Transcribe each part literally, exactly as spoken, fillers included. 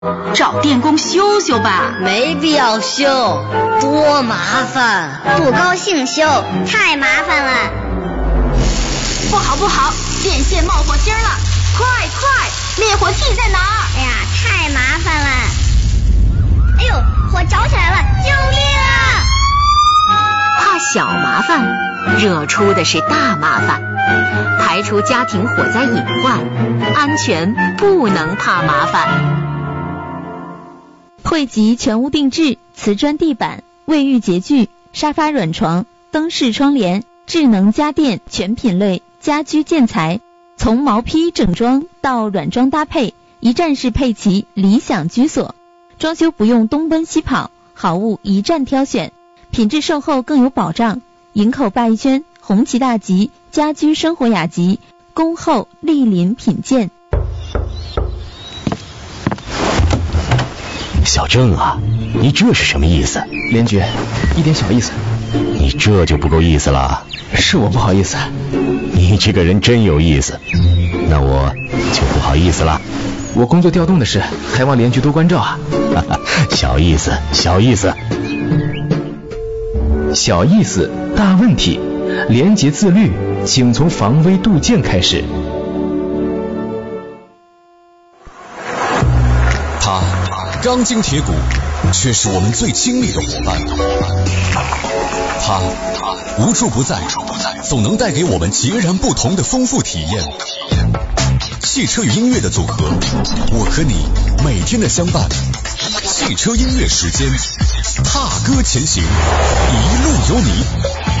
找电工修修吧。 没必要修，多麻烦。 不高兴修，太麻烦了。 不好不好，电线冒火星了！快快，灭火器在哪儿？ 哎呀，太麻烦了。哎呦，火着起来了，救命啊！ 怕小麻烦，惹出的是大麻烦。排除家庭火灾隐患，安全不能怕麻烦。 汇集全屋定制，瓷砖地板、卫浴洁具、沙发软床、灯饰窗帘、智能家电全品类家居建材，从毛坯整装到软装搭配，一站式配齐，理想居所。装修不用东奔西跑，好物一站挑选，品质售后更有保障。营口鲅鱼圈、红旗大吉、家居生活雅集，恭候莅临品鉴。 小郑啊，你这是什么意思？ 连局，一点小意思。 你这就不够意思了。 是我不好意思。 你这个人真有意思，那我就不好意思了。 我工作调动的事，还望连局多关照啊。 小意思，小意思。 小意思，大问题。廉洁自律，请从防微杜渐开始。 他钢筋铁骨，却是我们最亲密的伙伴。他无处不在，总能带给我们截然不同的丰富体验。汽车与音乐的组合，我和你每天的相伴。汽车音乐时间，踏歌前行，一路有你。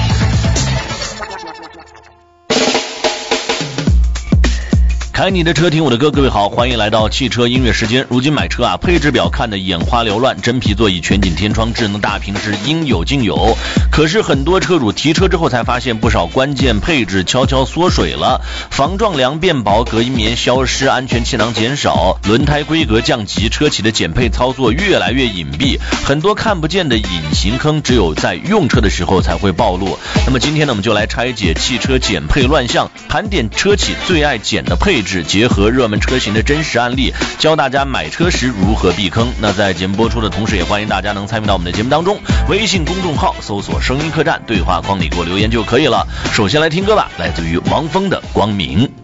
开你的车，听我的歌，各位好，欢迎来到汽车音乐时间。如今买车啊，配置表看得眼花缭乱，真皮座椅、全景天窗、智能大屏是应有尽有。可是很多车主提车之后才发现，不少关键配置悄悄缩水了。防撞梁变薄，隔音棉消失，安全气囊减少，轮胎规格降级，车企的减配操作越来越隐蔽，很多看不见的隐形坑，只有在用车的时候才会暴露。那么今天呢，我们就来拆解汽车减配乱象，盘点车企最爱减的配置，结合热门车型的真实案例，教大家买车时如何避坑。那在节目播出的同时，也欢迎大家能参与到我们的节目当中，微信公众号搜索声音客栈，对话框里给我留言就可以了。首先来听歌吧，来自于王峰的《光明》。